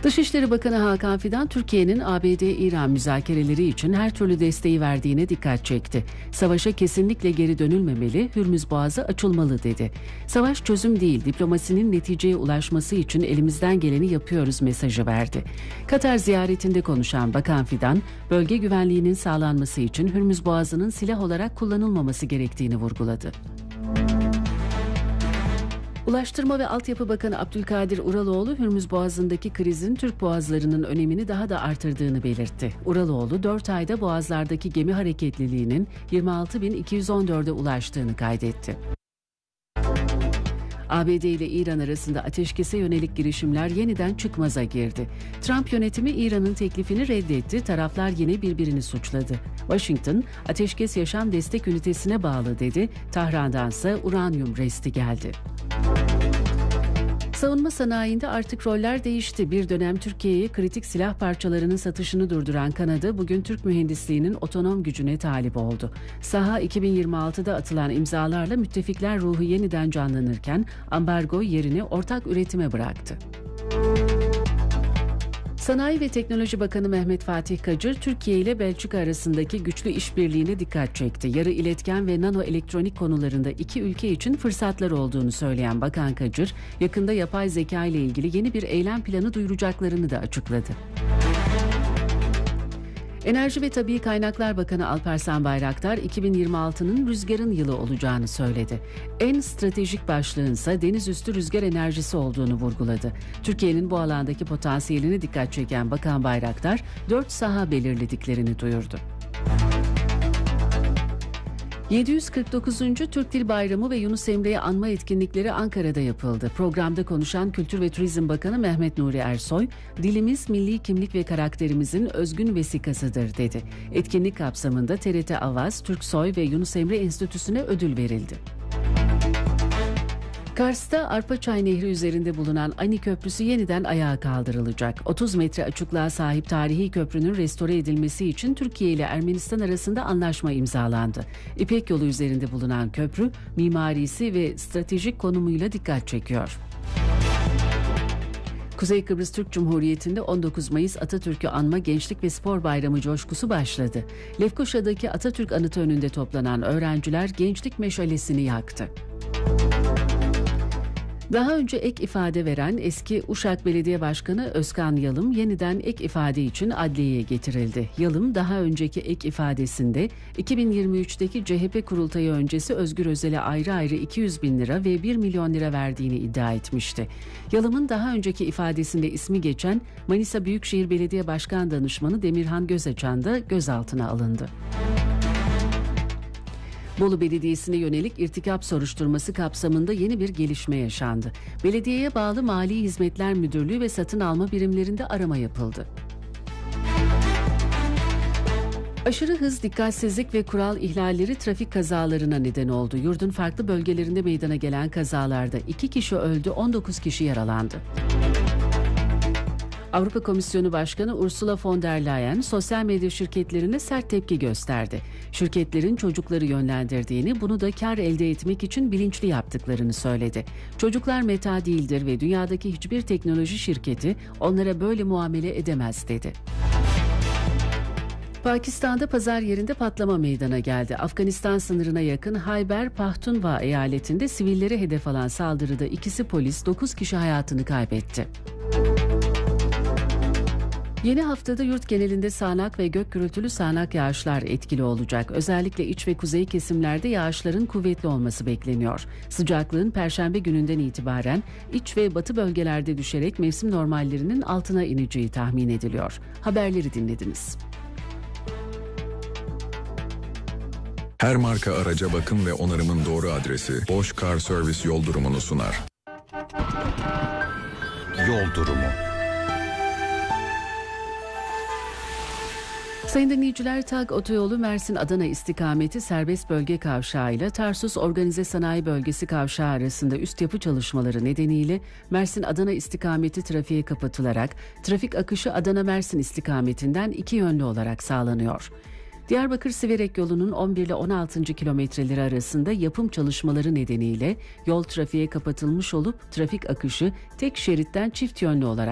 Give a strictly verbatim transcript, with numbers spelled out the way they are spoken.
Dışişleri Bakanı Hakan Fidan, Türkiye'nin A B D-İran müzakereleri için her türlü desteği verdiğine dikkat çekti. Savaşa kesinlikle geri dönülmemeli, Hürmüz Boğazı açılmalı dedi. Savaş çözüm değil, diplomasinin neticeye ulaşması için elimizden geleni yapıyoruz mesajı verdi. Katar ziyaretinde konuşan Bakan Fidan, bölge güvenliğinin sağlanması için Hürmüz Boğazı'nın silah olarak kullanılmaması gerektiğini vurguladı. Ulaştırma ve Altyapı Bakanı Abdülkadir Uraloğlu, Hürmüz Boğazı'ndaki krizin Türk boğazlarının önemini daha da artırdığını belirtti. Uraloğlu, dört ayda boğazlardaki gemi hareketliliğinin yirmi altı bin iki yüz on dörde ulaştığını kaydetti. A B D ile İran arasında ateşkese yönelik girişimler yeniden çıkmaza girdi. Trump yönetimi İran'ın teklifini reddetti, taraflar yine birbirini suçladı. Washington, ateşkes yaşam destek ünitesine bağlı dedi, Tahran'dansa uranyum resti geldi. Savunma sanayinde artık roller değişti. Bir dönem Türkiye'ye kritik silah parçalarının satışını durduran Kanada, bugün Türk mühendisliğinin otonom gücüne talip oldu. Saha iki bin yirmi altıda atılan imzalarla müttefikler ruhu yeniden canlanırken ambargo yerini ortak üretime bıraktı. Sanayi ve Teknoloji Bakanı Mehmet Fatih Kacır, Türkiye ile Belçika arasındaki güçlü işbirliğine dikkat çekti. Yarı iletken ve nano elektronik konularında iki ülke için fırsatlar olduğunu söyleyen Bakan Kacır, yakında yapay zeka ile ilgili yeni bir eylem planı duyuracaklarını da açıkladı. Enerji ve Tabii Kaynaklar Bakanı Alparslan Bayraktar, iki bin yirmi altının rüzgarın yılı olacağını söyledi. En stratejik başlığın ise deniz üstü rüzgar enerjisi olduğunu vurguladı. Türkiye'nin bu alandaki potansiyeline dikkat çeken Bakan Bayraktar, dört saha belirlediklerini duyurdu. yedi yüz kırk dokuzuncu Türk Dil Bayramı ve Yunus Emre'yi anma etkinlikleri Ankara'da yapıldı. Programda konuşan Kültür ve Turizm Bakanı Mehmet Nuri Ersoy, dilimiz milli kimlik ve karakterimizin özgün vesikasıdır dedi. Etkinlik kapsamında T R T Avaz, Türksoy ve Yunus Emre Enstitüsü'ne ödül verildi. Kars'ta Arpaçay Nehri üzerinde bulunan Ani Köprüsü yeniden ayağa kaldırılacak. otuz metre açıklığa sahip tarihi köprünün restore edilmesi için Türkiye ile Ermenistan arasında anlaşma imzalandı. İpek Yolu üzerinde bulunan köprü, mimarisi ve stratejik konumuyla dikkat çekiyor. Kuzey Kıbrıs Türk Cumhuriyeti'nde on dokuz Mayıs Atatürk'ü anma Gençlik ve Spor Bayramı coşkusu başladı. Lefkoşa'daki Atatürk Anıtı önünde toplanan öğrenciler gençlik meşalesini yaktı. Daha önce ek ifade veren eski Uşak Belediye Başkanı Özkan Yalım yeniden ek ifade için adliyeye getirildi. Yalım daha önceki ek ifadesinde iki bin yirmi üçteki C H P kurultayı öncesi Özgür Özel'e ayrı ayrı iki yüz bin lira ve bir milyon lira verdiğini iddia etmişti. Yalım'ın daha önceki ifadesinde ismi geçen Manisa Büyükşehir Belediye Başkan Danışmanı Demirhan Gözaçan da gözaltına alındı. Bolu Belediyesi'ne yönelik irtikap soruşturması kapsamında yeni bir gelişme yaşandı. Belediyeye bağlı Mali Hizmetler Müdürlüğü ve satın alma birimlerinde arama yapıldı. Aşırı hız, dikkatsizlik ve kural ihlalleri trafik kazalarına neden oldu. Yurdun farklı bölgelerinde meydana gelen kazalarda iki kişi öldü, on dokuz kişi yaralandı. Avrupa Komisyonu Başkanı Ursula von der Leyen sosyal medya şirketlerine sert tepki gösterdi. Şirketlerin çocukları yönlendirdiğini, bunu da kar elde etmek için bilinçli yaptıklarını söyledi. Çocuklar meta değildir ve dünyadaki hiçbir teknoloji şirketi onlara böyle muamele edemez dedi. Pakistan'da pazar yerinde patlama meydana geldi. Afganistan sınırına yakın Hayber Pakhtunkhwa eyaletinde sivillere hedef alan saldırıda ikisi polis, dokuz kişi hayatını kaybetti. Yeni haftada yurt genelinde sağanak ve gök gürültülü sağanak yağışlar etkili olacak. Özellikle iç ve kuzey kesimlerde yağışların kuvvetli olması bekleniyor. Sıcaklığın Perşembe gününden itibaren iç ve batı bölgelerde düşerek mevsim normallerinin altına ineceği tahmin ediliyor. Haberleri dinlediniz. Her marka araca bakım ve onarımın doğru adresi Bosch Car Service yol durumunu sunar. Yol durumu. Sayın dinleyiciler, TAG Otoyolu Mersin-Adana istikameti serbest bölge kavşağı ile Tarsus Organize Sanayi Bölgesi kavşağı arasında üst yapı çalışmaları nedeniyle Mersin-Adana istikameti trafiğe kapatılarak trafik akışı Adana-Mersin istikametinden iki yönlü olarak sağlanıyor. Diyarbakır-Siverek yolunun on bir ile on altıncı kilometreleri arasında yapım çalışmaları nedeniyle yol trafiğe kapatılmış olup trafik akışı tek şeritten çift yönlü olarak